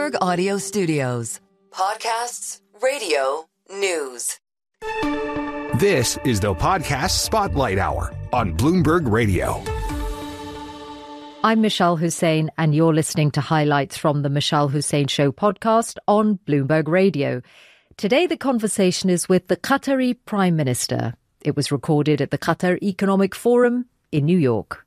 Bloomberg Audio Studios. Podcasts, radio, news. This is the Podcast Spotlight Hour on Bloomberg Radio. I'm Michelle Hussein, and you're listening to highlights from the Michelle Hussein Show podcast on Bloomberg Radio. Today, the conversation is with the Qatari Prime Minister. It was recorded at the Qatar Economic Forum in New York.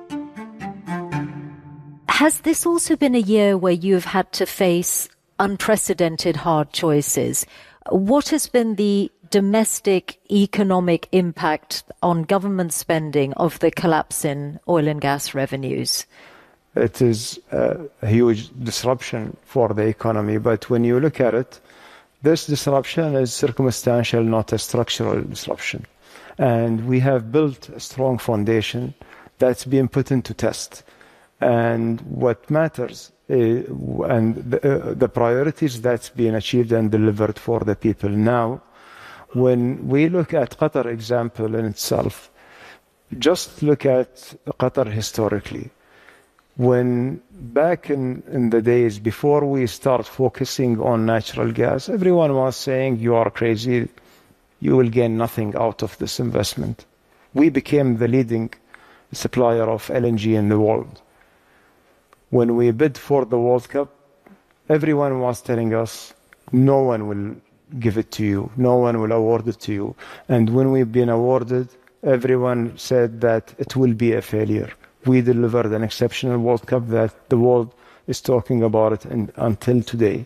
Has this also been a year where you've had to face unprecedented hard choices? What has been the domestic economic impact on government spending of the collapse in oil and gas revenues? It is a huge disruption for the economy, but when you look at it, this disruption is circumstantial, not a structural disruption. And we have built a strong foundation that's been put into test. And what matters is, and the priorities that's been achieved and delivered for the people. Now, when we look at Qatar example in itself, just look at Qatar historically. When back in the days before we start focusing on natural gas, everyone was saying, you are crazy, you will gain nothing out of this investment. We became the leading supplier of LNG in the world. When we bid for the World Cup, everyone was telling us, no one will give it to you, no one will award it to you. And when we've been awarded, everyone said that it will be a failure. We delivered an exceptional World Cup that the world is talking about it until today.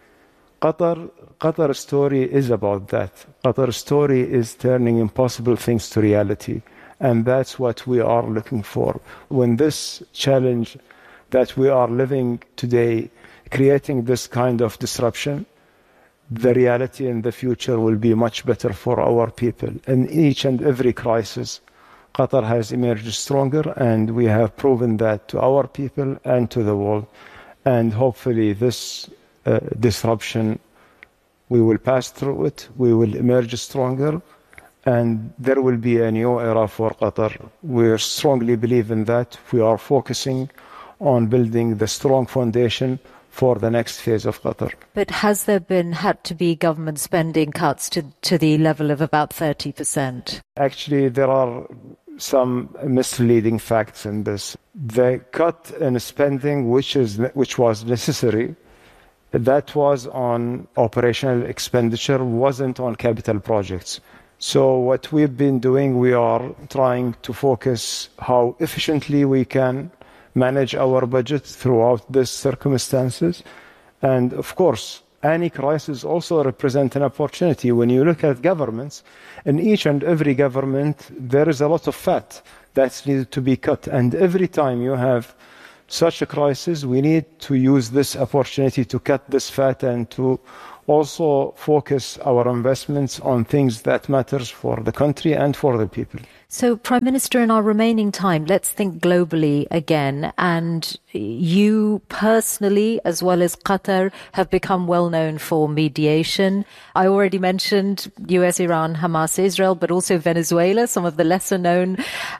Qatar's story is about that. Qatar's story is turning impossible things to reality. And that's what we are looking for. When this challenge that we are living today, creating this kind of disruption, the reality in the future will be much better for our people. In each and every crisis, Qatar has emerged stronger, and we have proven that to our people and to the world. And hopefully this disruption, we will pass through it, we will emerge stronger, and there will be a new era for Qatar. We strongly believe in that. We are focusing on building the strong foundation for the next phase of Qatar. But has there had to be government spending cuts to the level of about 30%? Actually, there are some misleading facts in this. The cut in spending, which was necessary, that was on operational expenditure, wasn't on capital projects. So what we've been doing, we are trying to focus how efficiently we can manage our budget throughout these circumstances. And of course, any crisis also represents an opportunity. When you look at governments, in each and every government, there is a lot of fat that's needed to be cut. And every time you have such a crisis, we need to use this opportunity to cut this fat and to also focus our investments on things that matters for the country and for the people. So, Prime Minister, in our remaining time, let's think globally again. And you personally, as well as Qatar, have become well known for mediation. I already mentioned US, Iran, Hamas, Israel, but also Venezuela, some of the lesser known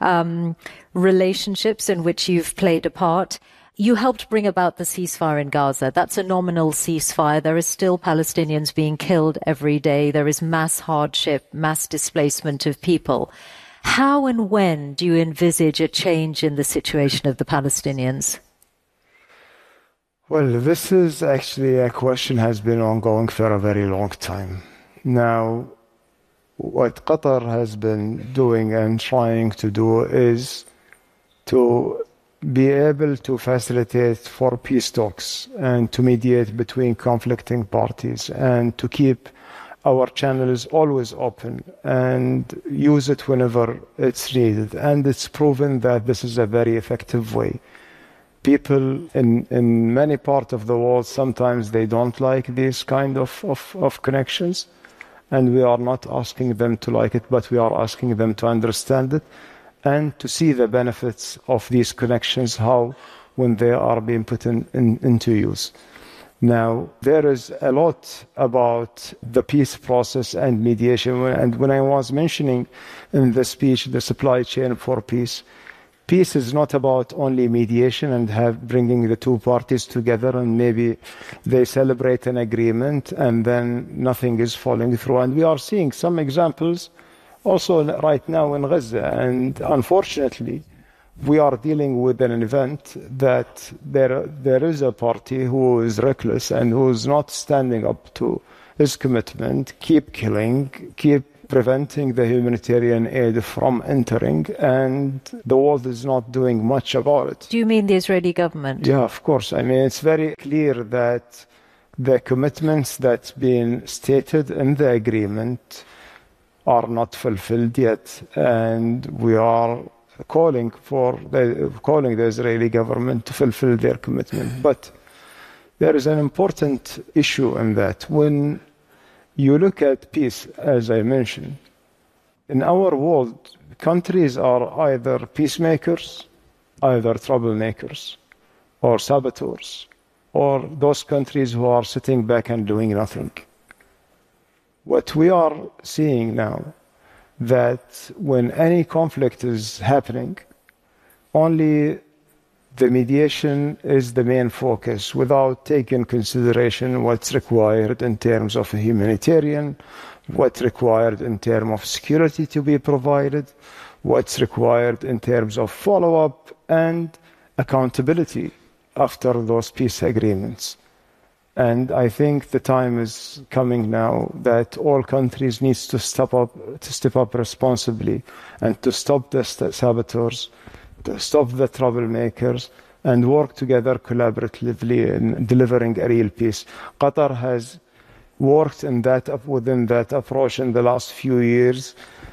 relationships in which you've played a part. You helped bring about the ceasefire in Gaza. That's a nominal ceasefire. There are still Palestinians being killed every day. There is mass hardship, mass displacement of people. How and when do you envisage a change in the situation of the Palestinians? Well, this is actually a question has been ongoing for a very long time. Now, what Qatar has been doing and trying to do is to be able to facilitate for peace talks and to mediate between conflicting parties and to keep our channels always open and use it whenever it's needed. And it's proven that this is a very effective way. People in many parts of the world, sometimes they don't like these kind of connections. And we are not asking them to like it, but we are asking them to understand it and to see the benefits of these connections, how when they are being put into use. Now, there is a lot about the peace process and mediation. And when I was mentioning in the speech the supply chain for peace, peace is not about only mediation and bringing the two parties together and maybe they celebrate an agreement and then nothing is falling through. And we are seeing some examples also right now in Gaza. And unfortunately, we are dealing with an event that there is a party who is reckless and who is not standing up to his commitment, keep killing, keep preventing the humanitarian aid from entering, and the world is not doing much about it. Do you mean the Israeli government? Yeah, of course. I mean, it's very clear that the commitments that's been stated in the agreement are not fulfilled yet, and we are calling the Israeli government to fulfill their commitment. But there is an important issue in that. When you look at peace, as I mentioned, in our world, countries are either peacemakers, either troublemakers, or saboteurs, or those countries who are sitting back and doing nothing. What we are seeing now, that when any conflict is happening, only the mediation is the main focus without taking consideration what's required in terms of a humanitarian, what's required in terms of security to be provided, what's required in terms of follow-up and accountability after those peace agreements. And I think the time is coming now that all countries need to step up responsibly and to stop the saboteurs, to stop the troublemakers, and work together collaboratively in delivering a real peace. Qatar has worked within that approach in the last few years,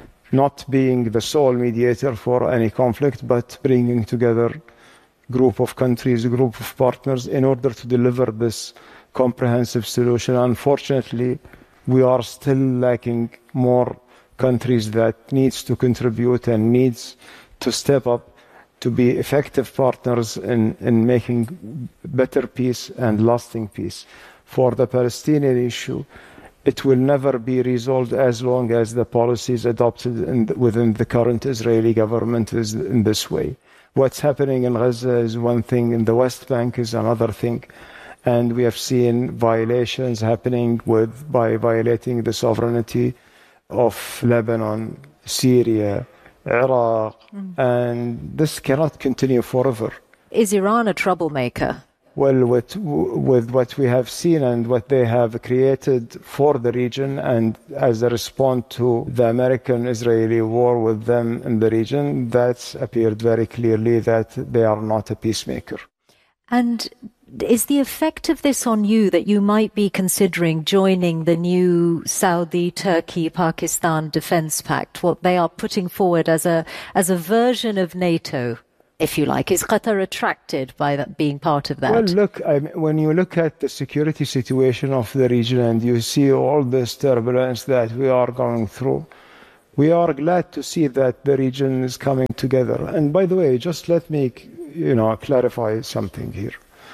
not being the sole mediator for any conflict, but bringing together a group of countries, a group of partners in order to deliver this comprehensive solution. Unfortunately, we are still lacking more countries that needs to contribute and needs to step up to be effective partners in making better peace and lasting peace. For the Palestinian issue, it will never be resolved as long as the policies adopted within the current Israeli government is in this way. What's happening in Gaza is one thing, in the West Bank is another thing. And we have seen violations happening by violating the sovereignty of Lebanon, Syria, Iraq, and this cannot continue forever. Is Iran a troublemaker? Well, with what we have seen and what they have created for the region, and as a response to the American-Israeli war with them in the region, that's appeared very clearly that they are not a peacemaker. And is the effect of this on you that you might be considering joining the new Saudi, Turkey, Pakistan Defense Pact, what they are putting forward as a version of NATO, if you like? Is Qatar attracted by that, being part of that? Well, look, when you look at the security situation of the region and you see all this turbulence that we are going through, we are glad to see that the region is coming together. And by the way, just let me clarify something here.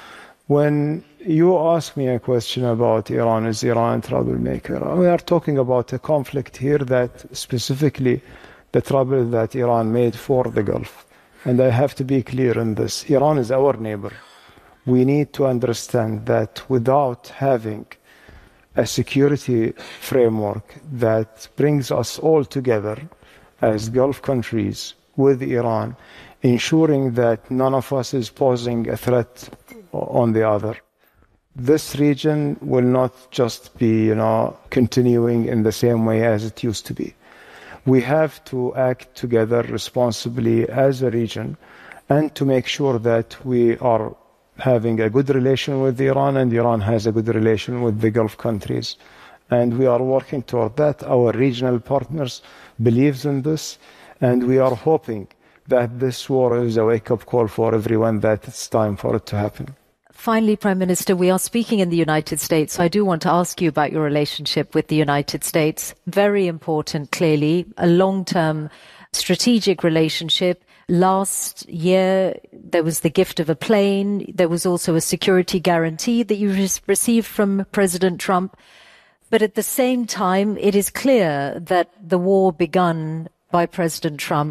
When you ask me a question about Iran, is Iran a troublemaker? We are talking about a conflict here that specifically the trouble that Iran made for the Gulf. And I have to be clear in this. Iran is our neighbor. We need to understand that without having a security framework that brings us all together as Gulf countries with Iran, ensuring that none of us is posing a threat on the other, this region will not just be, continuing in the same way as it used to be. We have to act together responsibly as a region and to make sure that we are having a good relation with Iran and Iran has a good relation with the Gulf countries. And we are working toward that. Our regional partners believe in this, and we are hoping that this war is a wake-up call for everyone, that it's time for it to happen. Finally, Prime Minister, we are speaking in the United States, so I do want to ask you about your relationship with the United States. Very important, clearly, a long-term strategic relationship. Last year, there was the gift of a plane. There was also a security guarantee that you received from President Trump. But at the same time, it is clear that the war begun by President Trump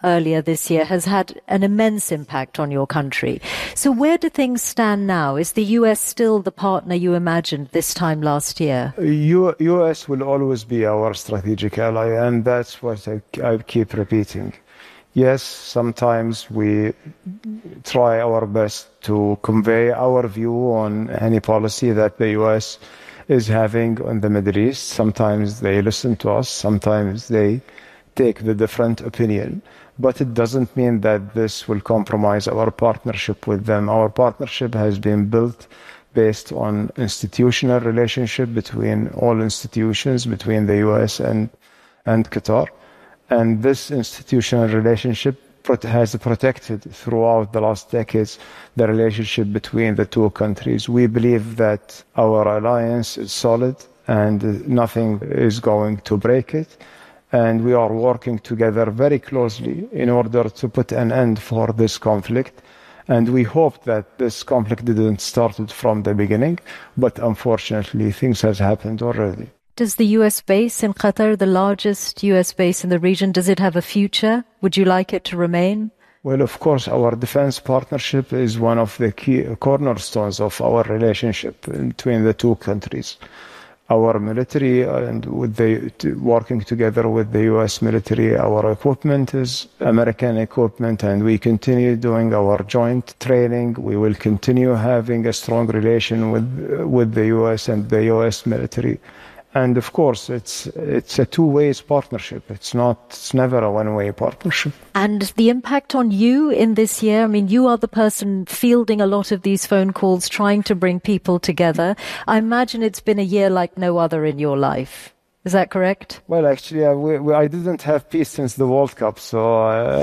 earlier this year has had an immense impact on your country. So where do things stand now? Is the US still the partner you imagined this time last year? US will always be our strategic ally, and that's what I keep repeating. Yes, sometimes we try our best to convey our view on any policy that the US is having on the Middle East. Sometimes they listen to us, sometimes they take the different opinion. But it doesn't mean that this will compromise our partnership with them. Our partnership has been built based on institutional relationship between all institutions, between the US and Qatar. And this institutional relationship has protected throughout the last decades the relationship between the two countries. We believe that our alliance is solid and nothing is going to break it. And we are working together very closely in order to put an end for this conflict. And we hope that this conflict didn't start from the beginning, but unfortunately things have happened already. Does the US base in Qatar, the largest US base in the region, does it have a future? Would you like it to remain? Well, of course, our defense partnership is one of the key cornerstones of our relationship between the two countries. Our military and working together with the US military, our equipment is American equipment, and we continue doing our joint training. We will continue having a strong relation with the US and the US military. And of course, it's a two-way partnership. It's never a one-way partnership. And the impact on you in this year, I mean, you are the person fielding a lot of these phone calls, trying to bring people together. I imagine it's been a year like no other in your life. Is that correct? Well, actually, I didn't have peace since the World Cup. So,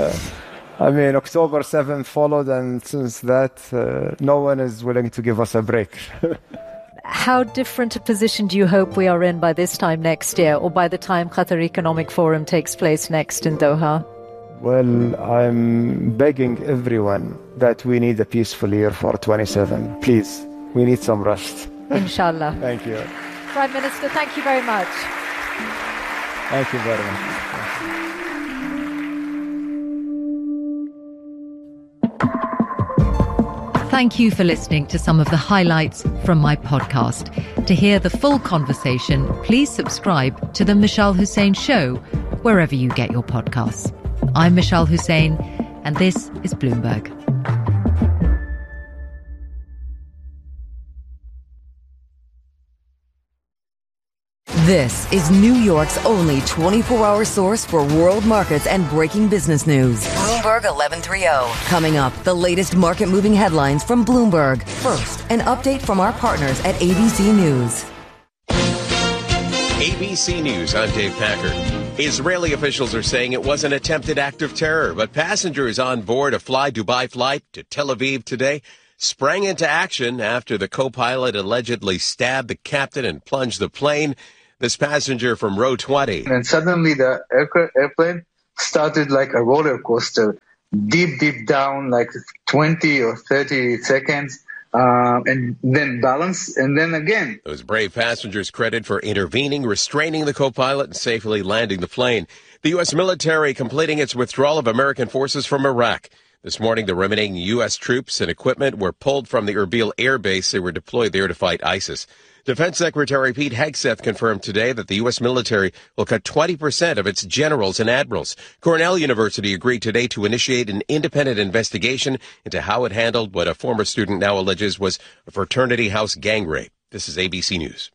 October 7th followed, and since that, no one is willing to give us a break. How different a position do you hope we are in by this time next year, or by the time Qatar Economic Forum takes place next in Doha? Well, I'm begging everyone that we need a peaceful year for 27. Please, we need some rest. Inshallah. Thank you. Prime Minister, thank you very much. Thank you very much. Thank you for listening to some of the highlights from my podcast. To hear the full conversation, please subscribe to The Michelle Hussein Show, wherever you get your podcasts. I'm Michelle Hussein, and this is Bloomberg. This is New York's only 24-hour source for world markets and breaking business news. Bloomberg 1130. Coming up, the latest market-moving headlines from Bloomberg. First, an update from our partners at ABC News. ABC News, I'm Dave Packard. Israeli officials are saying it was an attempted act of terror, but passengers on board a Fly Dubai flight to Tel Aviv today sprang into action after the co-pilot allegedly stabbed the captain and plunged the plane. This passenger from row 20. And suddenly the airplane started like a roller coaster, deep down, like 20 or 30 seconds, and then balance, and then again. Those brave passengers credited for intervening, restraining the co-pilot, and safely landing the plane. The U.S. military completing its withdrawal of American forces from Iraq. This morning, the remaining U.S. troops and equipment were pulled from the Erbil air base. They were deployed there to fight ISIS. Defense Secretary Pete Hegseth confirmed today that the U.S. military will cut 20% of its generals and admirals. Cornell University agreed today to initiate an independent investigation into how it handled what a former student now alleges was a fraternity house gang rape. This is ABC News.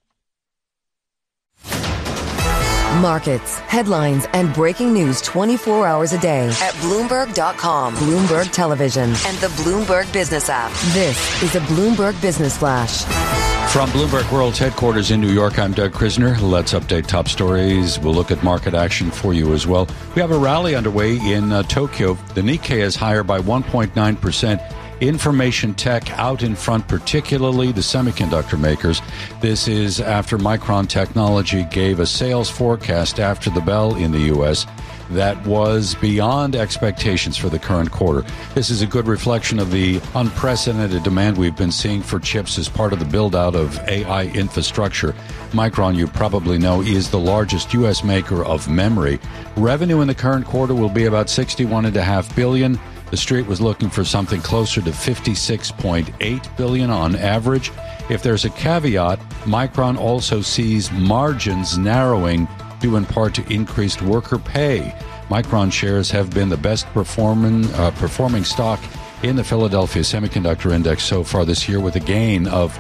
Markets, headlines, and breaking news 24 hours a day at Bloomberg.com, Bloomberg Television, and the Bloomberg Business app. This is a Bloomberg Business Flash. From Bloomberg World's headquarters in New York, I'm Doug Krisner. Let's update top stories. We'll look at market action for you as well. We have a rally underway in Tokyo. The Nikkei is higher by 1.9%. Information tech out in front, particularly the semiconductor makers. This is after Micron Technology gave a sales forecast after the bell in the U.S. that was beyond expectations for the current quarter. This is a good reflection of the unprecedented demand we've been seeing for chips as part of the build-out of AI infrastructure. Micron, you probably know, is the largest U.S. maker of memory. Revenue in the current quarter will be about $61.5 billion. The Street was looking for something closer to $56.8 billion on average. If there's a caveat, Micron also sees margins narrowing due in part to increased worker pay. Micron shares have been the best performing stock in the Philadelphia Semiconductor Index so far this year, with a gain of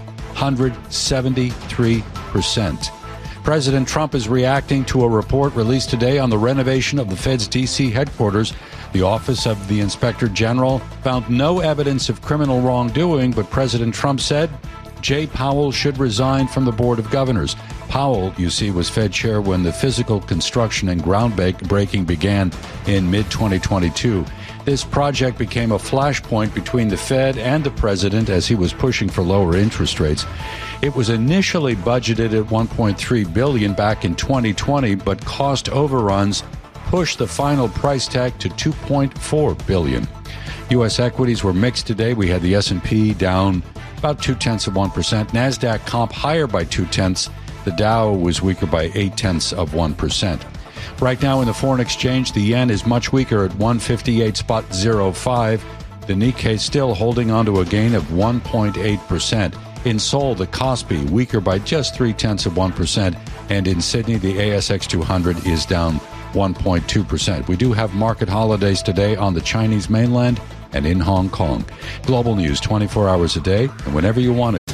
273%. President Trump is reacting to a report released today on the renovation of the Fed's D.C. headquarters. The Office of the Inspector General found no evidence of criminal wrongdoing, but President Trump said Jay Powell should resign from the Board of Governors. Powell, you see, was Fed chair when the physical construction and groundbreaking began in mid-2022. This project became a flashpoint between the Fed and the president as he was pushing for lower interest rates. It was initially budgeted at $1.3 billion back in 2020, but cost overruns pushed the final price tag to $2.4 billion. U.S. equities were mixed today. We had the S&P down about 0.2%. NASDAQ comp higher by 0.2. The Dow was weaker by 0.8%. Right now in the foreign exchange, the yen is much weaker at 158.05. The Nikkei still holding on to a gain of 1.8%. In Seoul, the Kospi weaker by just 0.3%. And in Sydney, the ASX 200 is down 1.2%. We do have market holidays today on the Chinese mainland and in Hong Kong. Global news 24 hours a day and whenever you want it.